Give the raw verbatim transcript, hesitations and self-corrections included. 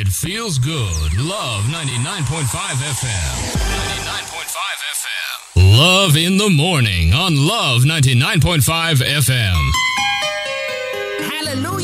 It feels good. Love ninety-nine point five F M. ninety-nine point five F M. Love in the morning on Love ninety-nine point five F M. Hallelujah.